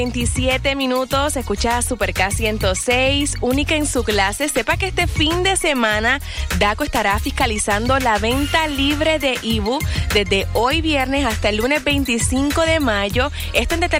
27 minutos, escucha Superca 106, única en su clase. Sepa que este fin de semana DACO estará fiscalizando la venta libre de IBU desde hoy viernes hasta el lunes 25 de mayo. Esto en determinación